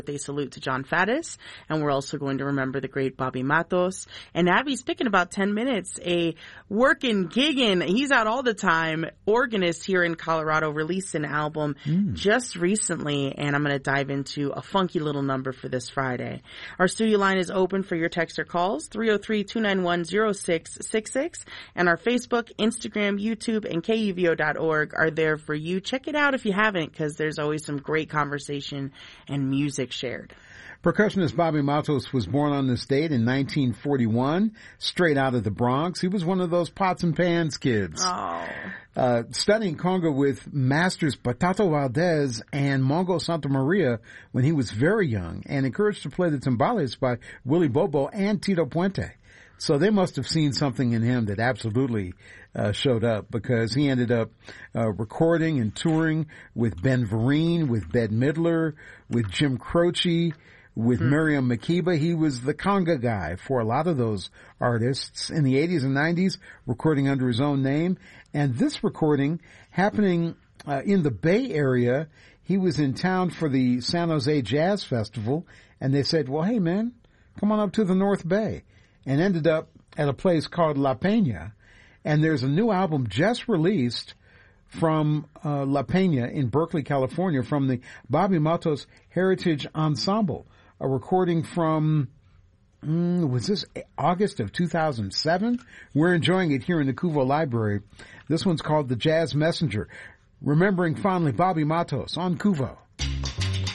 Birthday salute to John Faddis, and we're also going to remember the great Bobby Matos. And Abby, speaking about 10 minutes, a working, gigging, he's out all the time, organist here in Colorado, released an album just recently, and I'm going to dive into a funky little number for this Friday. Our studio line is open for your text or calls, 303-291-0666, and our Facebook, Instagram, YouTube, and KUVO.org are there for you. Check it out if you haven't, because there's always some great conversation and music shared. Percussionist Bobby Matos was born on this date in 1941, straight out of the Bronx. He was one of those pots and pans kids. Studying conga with masters Patato Valdez and Mongo Santa Maria when he was very young, and encouraged to play the timbales by Willie Bobo and Tito Puente. So they must have seen something in him that absolutely showed up, because he ended up recording and touring with Ben Vereen, with Bette Midler, with Jim Croce, with Miriam Makeba. He was the conga guy for a lot of those artists in the 80s and 90s, recording under his own name. And this recording happening in the Bay Area, he was in town for the San Jose Jazz Festival, and they said, well, hey, man, come on up to the North Bay. And ended up at a place called La Peña. And there's a new album just released from La Peña in Berkeley, California, from the Bobby Matos Heritage Ensemble, a recording from, was this August of 2007? We're enjoying it here in the Kuvo Library. This one's called The Jazz Messenger, remembering fondly Bobby Matos on Kuvo.